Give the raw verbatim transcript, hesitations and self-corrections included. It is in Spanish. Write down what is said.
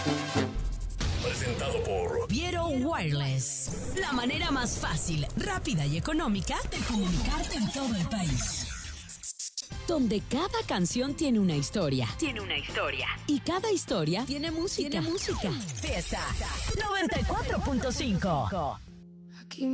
Presentado por Viero Wireless. La manera más fácil, rápida y económica de comunicarte en todo el país. Donde cada canción tiene una historia. Tiene una historia. Y cada historia tiene música. Tiene música. Fiesta noventa y cuatro punto cinco.